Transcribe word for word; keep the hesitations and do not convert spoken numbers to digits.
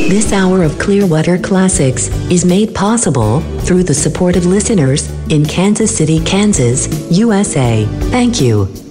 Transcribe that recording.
This hour of Clearwater Classics is made possible through the support of listeners in Kansas City, Kansas, U S A. Thank you.